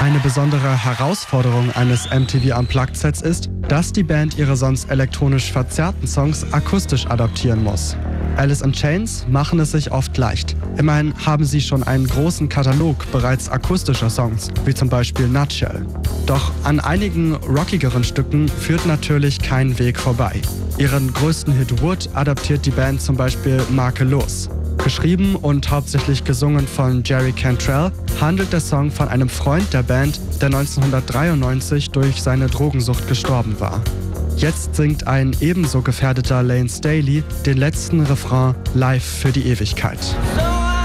Eine besondere Herausforderung eines MTV Unplugged-Sets ist, dass die Band ihre sonst elektronisch verzerrten Songs akustisch adaptieren muss. Alice in Chains machen es sich oft leicht. Immerhin haben sie schon einen großen Katalog bereits akustischer Songs, wie zum Beispiel Nutshell. Doch an einigen rockigeren Stücken führt natürlich kein Weg vorbei. Ihren größten Hit Wood adaptiert die Band zum Beispiel Makellos. Geschrieben und hauptsächlich gesungen von Jerry Cantrell, handelt der Song von einem Freund der Band, der 1993 durch seine Drogensucht gestorben war. Jetzt singt ein ebenso gefährdeter Lane Staley den letzten Refrain live für die Ewigkeit.